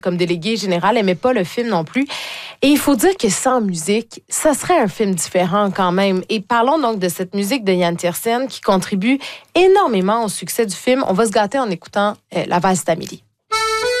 comme déléguée générale, n'aimait pas le film non plus. Et il faut dire que sans musique, ça serait un film différent quand même. Et parlons donc de cette musique de Yann Tiersen qui contribue énormément au succès du film. On va se gâter en écoutant La valse d'Amélie.